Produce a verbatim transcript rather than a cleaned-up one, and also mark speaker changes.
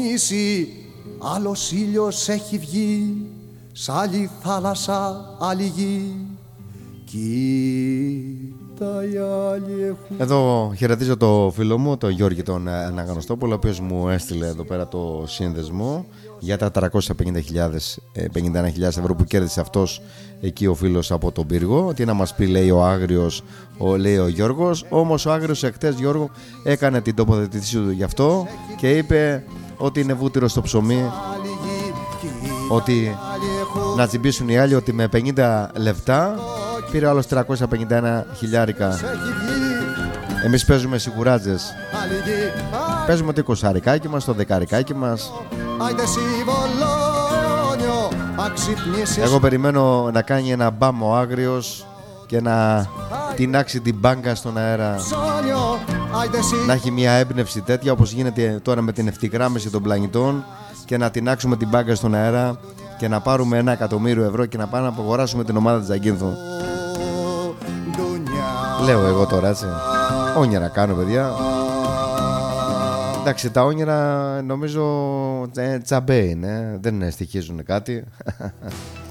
Speaker 1: Άλλος ήλιος έχει βγει, σ' άλλη θάλασσα, άλλη γη. Κοίτα οι άλλοι έχουν...
Speaker 2: Εδώ χαιρετίζω το φίλο μου, τον Γιώργη τον Αναγνωστόπουλο, ο οποίος μου έστειλε εδώ πέρα το σύνδεσμο για τα τριακόσιες πενήντα ένα χιλιάδες ευρώ που κέρδισε αυτός εκεί ο φίλος από τον πύργο. Τι να μας πει, λέει ο Άγριος, ο, λέει ο Γιώργος. Όμως ο Άγριος εχθές, Γιώργο, έκανε την τοποθετήσή του γι' αυτό και είπε ότι είναι βούτυρο στο ψωμί, ότι να τσιμπήσουν οι άλλοι, ότι με πενήντα λεπτά πήρε άλλος τριακόσια πενήντα ένα χιλιάρικα. Εμείς παίζουμε σιγουράτζες. Παίζουμε το εικοσαρικάκι μας, το δεκαρικάκι μας. Εγώ περιμένω να κάνει ένα μπάμ ο Άγριος και να τεινάξει την μπάγκα στον αέρα, να έχει μια έμπνευση τέτοια όπως γίνεται τώρα με την ευθυγράμμιση των πλανητών, και να τεινάξουμε την μπάγκα στον αέρα και να πάρουμε ένα εκατομμύριο ευρώ και να πάμε να απογοράσουμε την ομάδα της Ζαγκίνθου. Λέω εγώ τώρα, έτσι. Όνειρα κάνω, παιδιά. Εντάξει, τα όνειρα νομίζω τσαμπέ είναι, δεν στοιχίζουν κάτι.